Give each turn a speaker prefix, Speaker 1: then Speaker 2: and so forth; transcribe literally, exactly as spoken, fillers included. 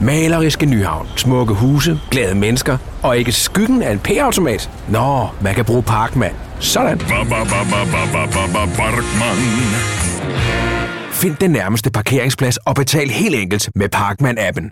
Speaker 1: Maleriske Nyhavn, smukke huse, glade mennesker og ikke skyggen af en P-automat. Nå, man kan bruge Parkman. Sådan. Find den nærmeste parkeringsplads og betal helt enkelt med Parkman-appen.